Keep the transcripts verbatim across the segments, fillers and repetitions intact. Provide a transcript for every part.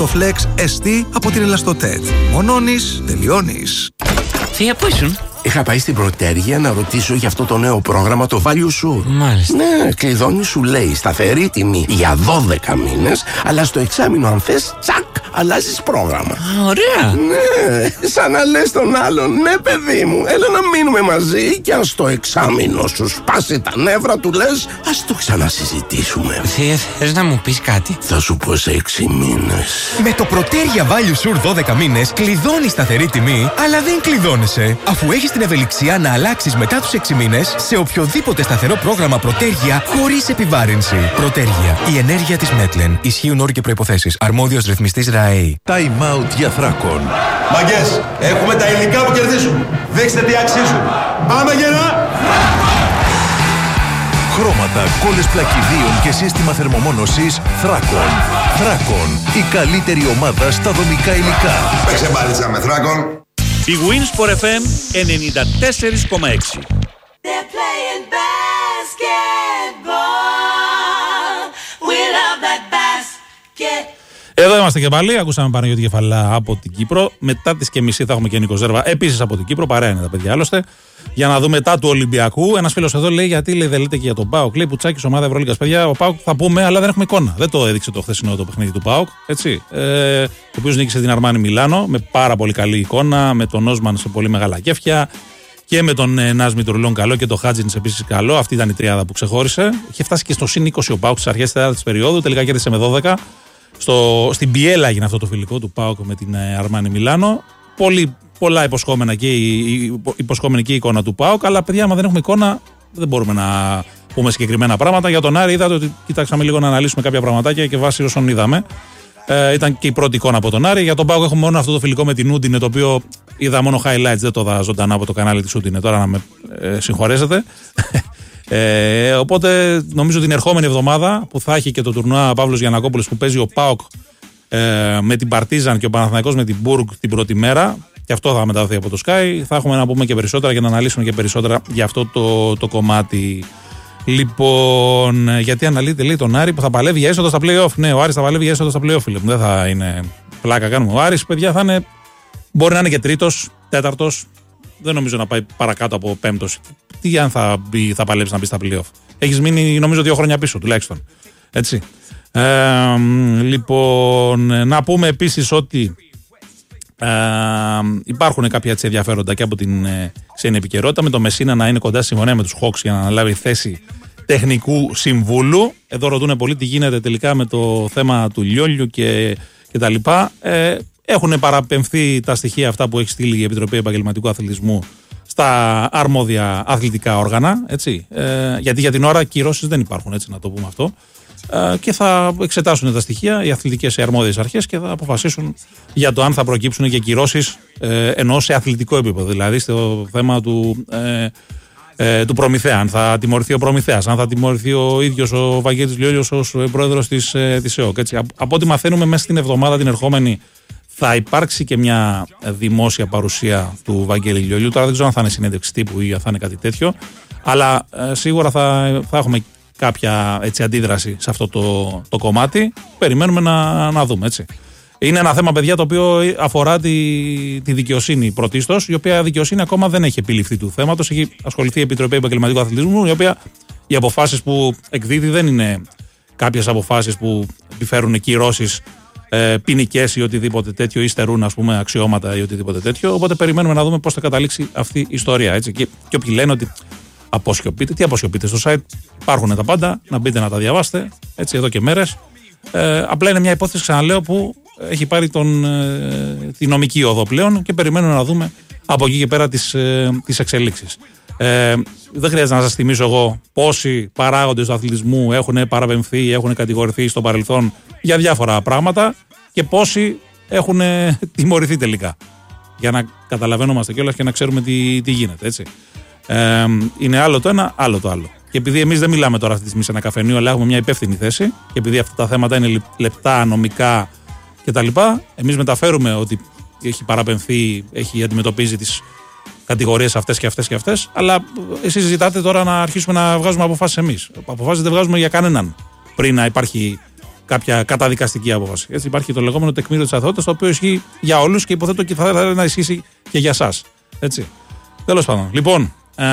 Elastoflex ες τι από την Ελαστοτέτ. Μονώνεις, τελειώνεις. Θεία, πού ήσουν? Είχα πάει στην Πρωτέργεια να ρωτήσω για αυτό το νέο πρόγραμμα, το Value Sure. Μάλιστα. Ναι, κλειδώνει, σου λέει σταθερή τιμή για δώδεκα μήνες, αλλά στο εξάμηνο αν θες, τσακ, αλλάζεις πρόγραμμα. Α, ωραία. Ναι, σαν να λες τον άλλον, ναι παιδί μου, έλα να μείνουμε μαζί και αν στο εξάμηνο σου σπάσει τα νεύρα του λες, ας το ξανασυζητήσουμε. Θεία, θες να μου πεις κάτι? Θα σου πω σε έξι μήνες. Με το Πρωτέργεια Value Sure δώδεκα μήνες κλειδώνεις σταθερή τιμή, αλλά δεν κλειδώνεσαι, αφού έχεις την ευελιξία να αλλάξεις μετά τους έξι μήνες σε οποιοδήποτε σταθερό πρόγραμμα Πρωτέργεια χωρίς επιβάρυνση. Πρωτέργεια. Η ενέργεια της Μέτλεν. Ισχύουν όροι και προϋποθέσεις. Αρμόδιος ρυθμιστής ΡΑΕ. Time out για Θράκον. Μαγκές, έχουμε τα υλικά που κερδίζουν. Δείξτε τι αξίζουν. Πάμε γερά! Χρώματα, κόλλες πλακιδίων και σύστημα θερμομόνωσης Θράκον. Θράκον. Η καλύτερη ομάδα στα δομικά υλικά. Παίξε μπάλιτσα με Θράκον. Η Winsport εφ εμ ενενήντα τέσσερα κόμμα έξι. Εδώ είμαστε και πάλι. Ακούσαμε Παναγιώτη Κεφαλά από την Κύπρο. Μετά τις και μισή θα έχουμε και Νίκο Ζέρβα, επίσης από την Κύπρο. Παρέα είναι τα παιδιά άλλωστε. Για να δούμε μετά του Ολυμπιακού. Ένας φίλος εδώ λέει: γιατί λέει, δεν λέτε και για τον ΠΑΟΚ. Λέει Πουτσάκης, ομάδα Ευρωλίγκας. Παιδιά, ο ΠΑΟΚ θα πούμε, αλλά δεν έχουμε εικόνα. Δεν το έδειξε το χθεσινό το παιχνίδι του ΠΑΟΚ. Έτσι. Ε, ο οποίος νίκησε την Αρμάνι Μιλάνο με πάρα πολύ καλή εικόνα. Με τον Όσμαν σε πολύ μεγάλα κέφια. Και με τον ε, Νάζ Μητρουλόν καλό και τον Χάτζινς επίσης καλό. Αυτή ήταν η τριάδα που ξεχώρισε. Είχε φτάσει και στο συν είκοσι ο ΠΑΟΚ στις αρχές της τέταρτης περίοδου. Τελικά κέρδισε με δώδεκα. Στο, στην Πιέλα έγινε αυτό το φιλικό του ΠΑΟΚ με την Αρμάνι Μιλάνο. Πολύ, πολλά υποσχόμενα και η, η, υποσχόμενη και η εικόνα του ΠΑΟΚ. Αλλά παιδιά, άμα δεν έχουμε εικόνα, δεν μπορούμε να πούμε συγκεκριμένα πράγματα. Για τον Άρη, είδατε ότι κοιτάξαμε λίγο να αναλύσουμε κάποια πραγματάκια και βάσει όσων είδαμε. Ε, ήταν και η πρώτη εικόνα από τον Άρη. Για τον ΠΑΟΚ έχουμε μόνο αυτό το φιλικό με την Ούντινε, το οποίο είδα μόνο highlights, δεν το είδα ζωντανά από το κανάλι της Ούντινε. Τώρα να με ε, συγχωρέσετε. Ε, οπότε νομίζω την ερχόμενη εβδομάδα που θα έχει και το τουρνουά Παύλος Γιαννακόπουλος που παίζει ο ΠΑΟΚ ε, με την Παρτίζαν και ο Παναθηναϊκός με την Μπουργκ την πρώτη μέρα, και αυτό θα μεταδοθεί από το Sky, θα έχουμε να πούμε και περισσότερα και να αναλύσουμε και περισσότερα για αυτό το, το κομμάτι. Λοιπόν, γιατί αναλύεται λέει τον Άρη που θα παλεύει για έσοδο στα play-off. Ναι, ο Άρης θα παλεύει για έσοδο στα play-off, φίλε μου. Δεν θα είναι πλάκα κάνουμε. Ο Άρης, παιδιά, θα είναι, μπορεί να είναι και τρίτος, τέταρτος. Δεν νομίζω να πάει παρακάτω από πέμπτος. Τι αν θα, μπει, θα παλέψει να μπει στα play-off. Έχεις μείνει νομίζω δύο χρόνια πίσω τουλάχιστον. Έτσι. Ε, λοιπόν, να πούμε επίσης ότι ε, υπάρχουν κάποια έτσι ενδιαφέροντα και από την ε, ξένη επικαιρότητα. Με το Μεσίνα να είναι κοντά στη συμφωνία με τους Hawks για να αναλάβει θέση τεχνικού συμβούλου. Εδώ ρωτούν πολύ τι γίνεται τελικά με το θέμα του Λιόλιου και, και τα λοιπά. Ε, Έχουν παραπεμφθεί τα στοιχεία αυτά που έχει στείλει η Επιτροπή Επαγγελματικού Αθλητισμού στα αρμόδια αθλητικά όργανα. Έτσι. Ε, γιατί για την ώρα κυρώσεις δεν υπάρχουν, έτσι να το πούμε αυτό. Ε, και θα εξετάσουν τα στοιχεία οι αθλητικές αρμόδιες αρχές και θα αποφασίσουν για το αν θα προκύψουν και κυρώσεις ε, ενώ σε αθλητικό επίπεδο. Δηλαδή στο θέμα του, ε, ε, του Προμηθέα. Αν θα τιμωρηθεί ο Προμηθέας, αν θα τιμωρηθεί ο ίδιος ο Βαγγέλης Λιόλιος ως πρόεδρος της, ε, της ΕΟΚ. Έτσι. Από ό,τι μαθαίνουμε, μέσα στην εβδομάδα την ερχόμενη θα υπάρξει και μια δημόσια παρουσία του Βαγγέλη Λιόλιου. Τώρα δεν ξέρω αν θα είναι συνέντευξη τύπου ή αν θα είναι κάτι τέτοιο. Αλλά ε, σίγουρα θα, θα έχουμε κάποια έτσι, αντίδραση σε αυτό το, το κομμάτι. Περιμένουμε να, να δούμε. Έτσι. Είναι ένα θέμα, παιδιά, το οποίο αφορά τη, τη δικαιοσύνη πρωτίστως, η οποία δικαιοσύνη ακόμα δεν έχει επιληφθεί του θέματος. Έχει ασχοληθεί η Επιτροπή Επαγγελματικού Αθλητισμού, η οποία οι αποφάσεις που εκδίδει δεν είναι κάποιες αποφάσεις που επιφέρουν κυρώσεις ε, ποινικές ή οτιδήποτε τέτοιο, ή στερούν ας πούμε αξιώματα ή οτιδήποτε τέτοιο. Οπότε περιμένουμε να δούμε πώς θα καταλήξει αυτή η ιστορία. Έτσι. Και, και όποιοι λένε ότι αποσιωπείτε, τι αποσιωπείτε, στο site υπάρχουν τα πάντα, να μπείτε να τα διαβάσετε, έτσι, εδώ και μέρες. Ε, απλά είναι μια υπόθεση, ξαναλέω, που έχει πάρει τον, ε, τη νομική οδό πλέον και περιμένουμε να δούμε από εκεί και πέρα τις, ε, τις εξελίξεις. Ε, δεν χρειάζεται να σας θυμίσω εγώ πόσοι παράγοντες του αθλητισμού έχουν παραπεμφθεί, έχουν κατηγορηθεί στο παρελθόν για διάφορα πράγματα και πόσοι έχουν τιμωρηθεί τελικά. Για να καταλαβαίνομαστε κιόλας και να ξέρουμε τι, τι γίνεται, έτσι. Ε, είναι άλλο το ένα, άλλο το άλλο. Και επειδή εμείς δεν μιλάμε τώρα αυτή τη στιγμή σε ένα καφενείο, αλλά έχουμε μια υπεύθυνη θέση, και επειδή αυτά τα θέματα είναι λεπτά, νομικά κτλ., εμείς μεταφέρουμε ότι έχει παραπεμφθεί, έχει αντιμετωπίζει τις κατηγορίες αυτές και αυτές και αυτές, αλλά εσείς ζητάτε τώρα να αρχίσουμε να βγάζουμε αποφάσεις εμείς. Αποφάσεις δεν βγάζουμε για κανέναν πριν να υπάρχει κάποια καταδικαστική απόφαση. Έτσι υπάρχει το λεγόμενο τεκμήριο της αθωότητας, το οποίο ισχύει για όλους και υποθέτω και θα ήθελα να ισχύσει και για εσάς. Έτσι. Τέλος πάντων. Λοιπόν, ε,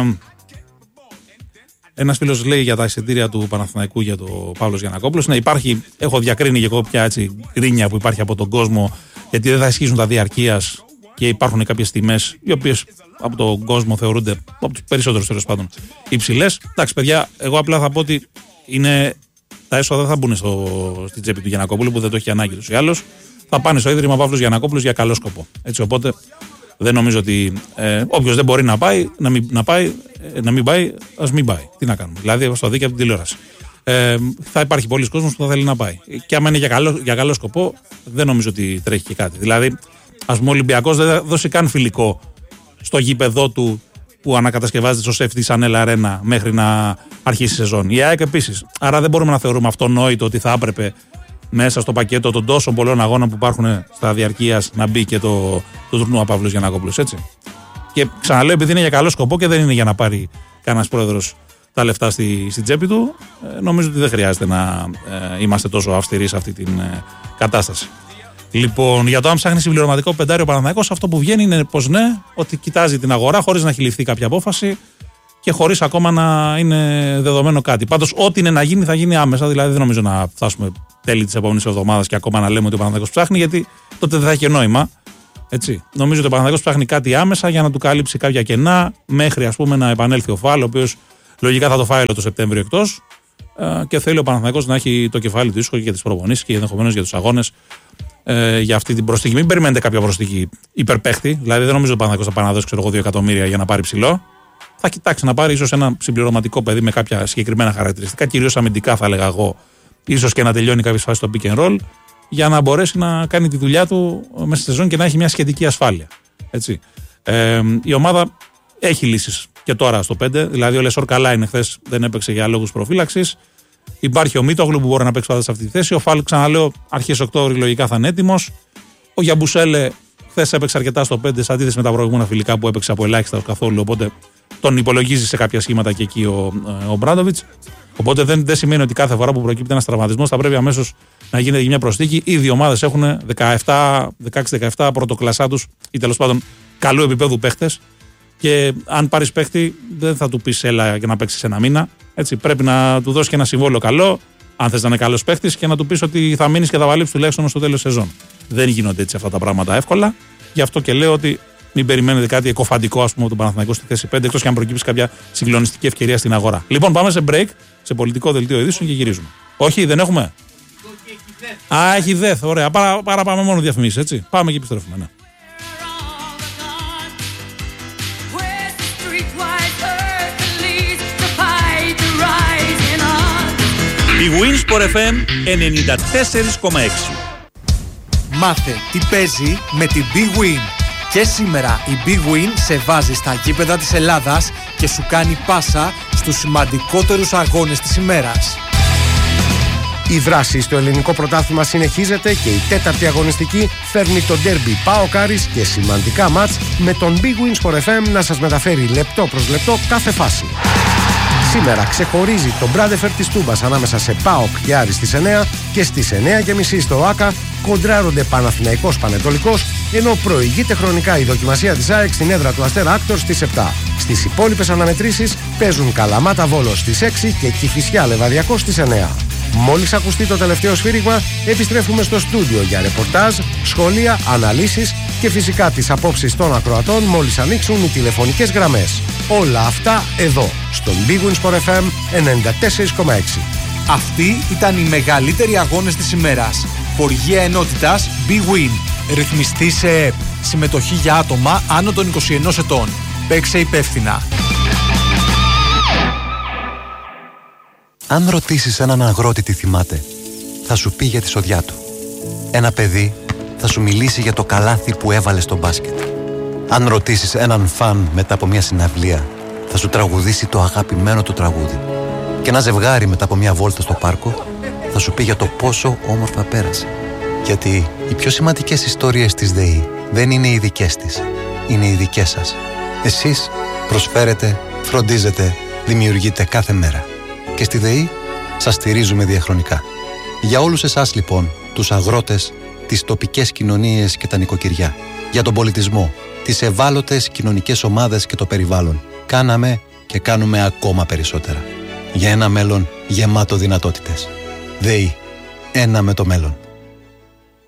ένας φίλος λέει για τα εισιτήρια του Παναθηναϊκού για το Παύλος Γιαννακόπουλος. Ναι, υπάρχει, έχω διακρίνει και εγώ πια έτσι γκρίνια που υπάρχει από τον κόσμο, γιατί δεν θα ισχύσουν τα διαρκείας και υπάρχουν κάποιες τιμές οι οποίες από τον κόσμο θεωρούνται, από τους περισσότερους τέλος πάντων, υψηλές. Εντάξει, παιδιά, εγώ απλά θα πω ότι είναι, τα έσοδα δεν θα μπουν στο, στην τσέπη του Γιαννακόπουλου που δεν το έχει ανάγκη τους ή άλλως. Θα πάνε στο Ίδρυμα Παύλος Γιαννακόπουλος για καλό σκοπό. Έτσι, οπότε δεν νομίζω ότι ε, όποιος δεν μπορεί να πάει, να μην, να πάει, ε, να μην πάει, ας μην πάει. Τι να κάνουμε. Δηλαδή, στο δίκαιο από την τηλεόραση. Ε, θα υπάρχει πολλοί κόσμος που θα θέλει να πάει. Και άμα είναι για καλό, για καλό σκοπό, δεν νομίζω ότι τρέχει και κάτι. Δηλαδή, ας πούμε, ο Ολυμπιακός δεν θα δώσει καν φιλικό στο γήπεδό του που ανακατασκευάζεται στο Safety Sanel Arena μέχρι να αρχίσει η σεζόν. Η ΑΕΚ επίσης. Άρα δεν μπορούμε να θεωρούμε αυτονόητο ότι θα έπρεπε μέσα στο πακέτο των τόσων πολλών αγώνων που υπάρχουν στα διαρκείας να μπει και το, το τουρνουά Παύλος Γιαννακόπουλος. Έτσι. Και ξαναλέω, επειδή είναι για καλό σκοπό και δεν είναι για να πάρει κανένας πρόεδρος τα λεφτά στη, στη τσέπη του, ε, νομίζω ότι δεν χρειάζεται να ε, είμαστε τόσο αυστηροί σε αυτή την ε, κατάσταση. Λοιπόν, για το αν ψάχνει συμπληρωματικό πεντάριο Παναθηναϊκός, αυτό που βγαίνει είναι πως ναι, ότι κοιτάζει την αγορά χωρίς να έχει ληφθεί κάποια απόφαση και χωρίς ακόμα να είναι δεδομένο κάτι. Πάντως, ό,τι είναι να γίνει, θα γίνει άμεσα. Δηλαδή, δεν νομίζω να φτάσουμε τέλη της επόμενης εβδομάδας και ακόμα να λέμε ότι ο Παναθηναϊκός ψάχνει, γιατί τότε δεν θα έχει νόημα. Έτσι. Νομίζω ότι ο Παναθηναϊκός ψάχνει κάτι άμεσα για να του καλύψει κάποια κενά μέχρι, ας πούμε, να επανέλθει ο Φάλ, ο οποίος λογικά θα το φάει το Σεπτέμβριο εκτός. Και θέλει ο Παναθηναϊκός να έχει το κεφάλι του ίσχο και για τις προπονήσεις και ενδεχομένως για τους αγώνες. Ε, για αυτή την προσθήκη. Μην περιμένετε κάποια προσθήκη υπερπαίχτη. Δηλαδή, δεν νομίζω ότι ο Παναθηναϊκός θα πάει να δώσει ξέρω, δύο εκατομμύρια για να πάρει ψηλό. Θα κοιτάξει να πάρει ίσως ένα συμπληρωματικό παιδί με κάποια συγκεκριμένα χαρακτηριστικά, κυρίως αμυντικά θα έλεγα εγώ, ίσως και να τελειώνει κάποιες φάσεις στο pick and roll, για να μπορέσει να κάνει τη δουλειά του μέσα στη σεζόν και να έχει μια σχετική ασφάλεια. Έτσι. Ε, η ομάδα έχει λύσεις και τώρα στο πέντε. Δηλαδή, ο Λεσόρ καλά είναι, χθες δεν έπαιξε για λόγους προφύλαξης. Υπάρχει ο Μίτογλου που μπορεί να παίξει πάντα σε αυτή τη θέση. Ο Φάλ, ξαναλέω, αρχές Οκτώβρη λογικά θα είναι έτοιμος. Ο Γιαμπουσέλε χθες έπαιξε αρκετά στο πέντε σε αντίθεση με τα προηγούμενα φιλικά που έπαιξε από ελάχιστα καθόλου. Οπότε τον υπολογίζει σε κάποια σχήματα και εκεί ο, ο Μπράντοβιτς. Οπότε δεν, δεν σημαίνει ότι κάθε φορά που προκύπτει ένας τραυματισμός θα πρέπει αμέσως να γίνεται μια προσθήκη. Ήδη οι ομάδες έχουν δεκαέξι δεκαεπτά πρωτοκλασσά τους ή τέλος πάντων καλού επίπεδου παίχτες. Και αν πάρεις παίχτη, δεν θα του πεις έλα για να παίξεις ένα μήνα. Έτσι, πρέπει να του δώσεις και ένα συμβόλαιο καλό, αν θες να είναι καλός παίχτης, και να του πεις ότι θα μείνεις και θα βαλείψεις τουλάχιστον στο τέλος σεζόν. Δεν γίνονται έτσι αυτά τα πράγματα εύκολα. Γι' αυτό και λέω ότι μην περιμένετε κάτι εκοφαντικό, ας πούμε, από τον Παναθηναϊκό στη θέση πέντε, εκτός και αν προκύψει κάποια συγκλονιστική ευκαιρία στην αγορά. Λοιπόν, πάμε σε break, σε πολιτικό δελτίο ειδήσεων και γυρίζουμε. Όχι, δεν έχουμε. Α, έχει δεθ. Ωραία. Παρά, παρά πάμε μόνο διαφημίσεις, έτσι. Πάμε και επιστρέφουμε. Ναι. Η Winsport εφ εμ ενενήντα τέσσερα κόμμα έξι. Μάθε τι παίζει με την Big Win. Και σήμερα η Big Win σε βάζει στα γήπεδα της Ελλάδας και σου κάνει πάσα στους σημαντικότερους αγώνες της ημέρας. Η δράση στο ελληνικό πρωτάθλημα συνεχίζεται και η τέταρτη αγωνιστική φέρνει το ντέρμπι ΠΑΟΚ Άρης και σημαντικά μάτς με τον Big Win Sport εφ εμ να σας μεταφέρει λεπτό προς λεπτό κάθε φάση. Σήμερα ξεχωρίζει το Μπράντεφερ της Τούμπας ανάμεσα σε ΠΑΟΚ και Άρη στις εννιά και στις εννιά και μισή στο ΆΚΑ κοντράρονται Παναθηναϊκός Πανετολικός, ενώ προηγείται χρονικά η δοκιμασία της ΑΕΚ στην έδρα του Αστέρα Άκτορ στις επτά. Στις υπόλοιπες αναμετρήσεις παίζουν Καλαμάτα Βόλος στις έξι και Κηφισιά Λεβαδιακός στις εννιά. Μόλις ακουστεί το τελευταίο σφύριγμα, επιστρέφουμε στο στούντιο για ρεπορτάζ, σχόλια, αναλύσεις και φυσικά τις απόψεις των ακροατών μόλις ανοίξουν οι τηλεφωνικές γραμμές. Όλα αυτά εδώ, στον Big Win Sport εφ εμ ενενήντα τέσσερα κόμμα έξι. Αυτοί ήταν οι μεγαλύτεροι αγώνες της ημέρας. Χορηγία ενότητας Big Win. Ρυθμιστή σε ΕΕΠ. Συμμετοχή για άτομα άνω των είκοσι ενός ετών. Παίξε υπεύθυνα. Αν ρωτήσεις έναν αγρότη τι θυμάται, θα σου πει για τη σοδιά του. Ένα παιδί θα σου μιλήσει για το καλάθι που έβαλε στο μπάσκετ. Αν ρωτήσεις έναν φαν μετά από μια συναυλία, θα σου τραγουδήσει το αγαπημένο του τραγούδι. Και ένα ζευγάρι μετά από μια βόλτα στο πάρκο θα σου πει για το πόσο όμορφα πέρασε. Γιατί οι πιο σημαντικές ιστορίες της ΔΕΗ δεν είναι οι δικές της, είναι οι δικές σας. Εσείς προσφέρετε, φροντίζετε, δημιουργείτε κάθε μέρα. Και στη ΔΕΗ σας στηρίζουμε διαχρονικά. Για όλους εσάς λοιπόν, τους αγρότες, τις τοπικές κοινωνίες και τα νοικοκυριά. Για τον πολιτισμό, τις ευάλωτες κοινωνικές ομάδες και το περιβάλλον. Κάναμε και κάνουμε ακόμα περισσότερα. Για ένα μέλλον γεμάτο δυνατότητες. ΔΕΗ. Ένα με το μέλλον.